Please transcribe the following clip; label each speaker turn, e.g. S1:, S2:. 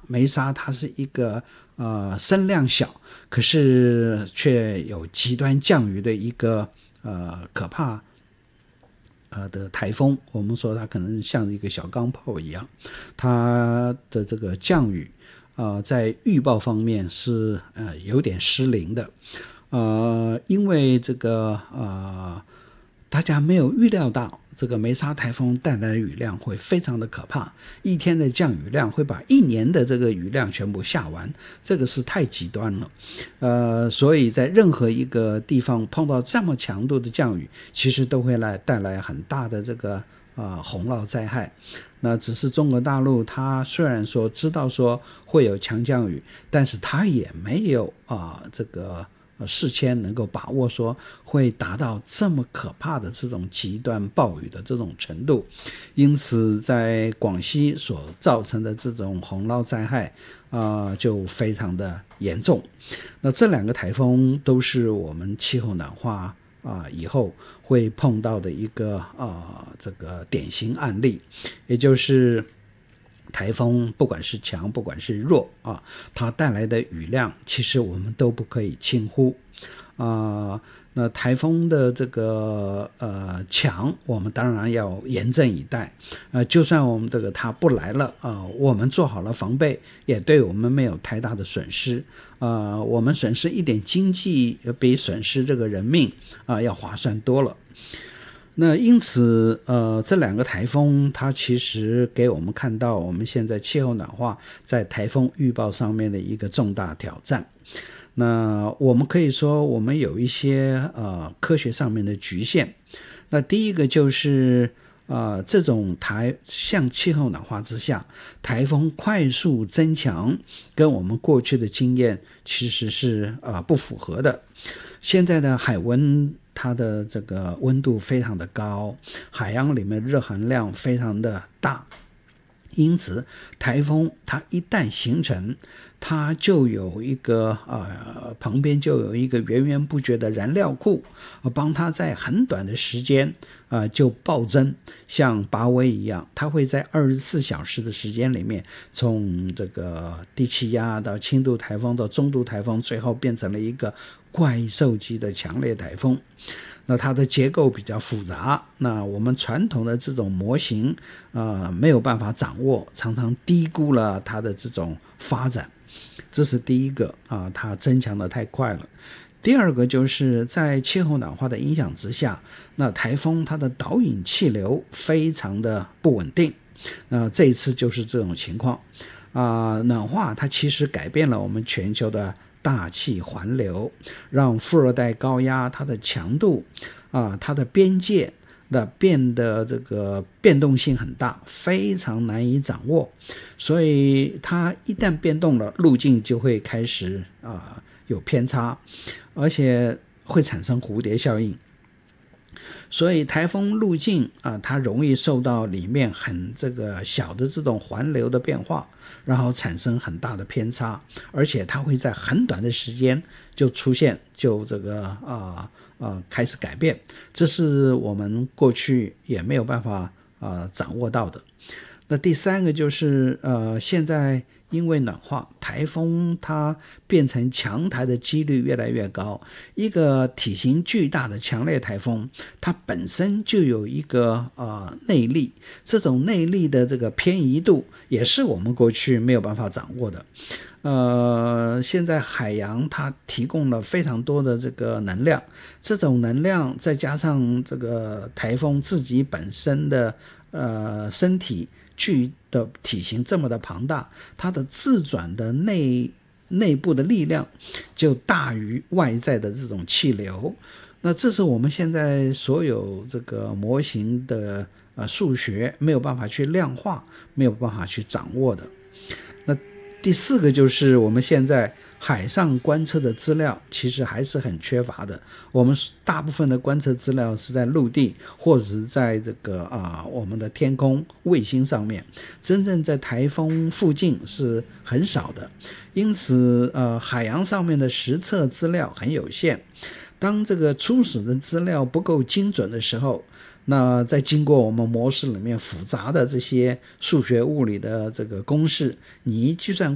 S1: 梅沙它是一个声量小，可是却有极端降雨的一个可怕的台风。我们说它可能像一个小钢炮一样，它的这个降雨在预报方面是有点失灵的。因为这个大家没有预料到这个梅沙台风带来的雨量会非常的可怕，一天的降雨量会把一年的这个雨量全部下完，这个是太极端了。所以在任何一个地方碰到这么强度的降雨，其实都会带来很大的这个洪涝灾害。那只是中国大陆它虽然说知道说会有强降雨，但是它也没有这个事先能够把握说会达到这么可怕的这种极端暴雨的这种程度，因此在广西所造成的这种洪涝灾害就非常的严重。那这两个台风都是我们气候暖化以后会碰到的一个这个典型案例，也就是台风不管是强不管是弱它带来的雨量其实我们都不可以轻忽那台风的这个强，我们当然要严阵以待。就算我们这个它不来了我们做好了防备，也对我们没有太大的损失。我们损失一点经济比损失这个人命要划算多了。那因此这两个台风它其实给我们看到我们现在气候暖化在台风预报上面的一个重大挑战。那我们可以说我们有一些科学上面的局限。那第一个就是这种像气候暖化之下台风快速增强跟我们过去的经验其实是不符合的。现在的海温它的这个温度非常的高，海洋里面热含量非常的大，因此台风它一旦形成，它就有一个旁边就有一个源源不绝的燃料库帮它在很短的时间就暴增，像巴威一样，它会在24小时的时间里面从这个低气压到轻度台风到中度台风，最后变成了一个怪兽级的强烈台风。那它的结构比较复杂，那我们传统的这种模型没有办法掌握，常常低估了它的这种发展。这是第一个它增强的太快了。第二个就是在气候暖化的影响之下，那台风它的导引气流非常的不稳定。这一次就是这种情况暖化它其实改变了我们全球的大气环流，让副热带高压它的强度它的边界变得这个变动性很大，非常难以掌握。所以它一旦变动了，路径就会开始有偏差，而且会产生蝴蝶效应。所以台风路径它容易受到里面很这个小的这种环流的变化，然后产生很大的偏差，而且它会在很短的时间就出现，就这个开始改变。这是我们过去也没有办法掌握到的。那第三个就是现在因为暖化，台风它变成强台的几率越来越高。一个体型巨大的强烈台风，它本身就有一个内力，这种内力的这个偏移度也是我们过去没有办法掌握的。现在海洋它提供了非常多的这个能量，这种能量再加上这个台风自己本身的身体巨的体型这么的庞大，它的自转的内部的力量就大于外在的这种气流。那这是我们现在所有这个模型的数学没有办法去量化，没有办法去掌握的。那第四个就是我们现在海上观测的资料其实还是很缺乏的。我们大部分的观测资料是在陆地或者是在这个我们的天空卫星上面，真正在台风附近是很少的。因此海洋上面的实测资料很有限。当这个初始的资料不够精准的时候，那在经过我们模式里面复杂的这些数学物理的这个公式，你一计算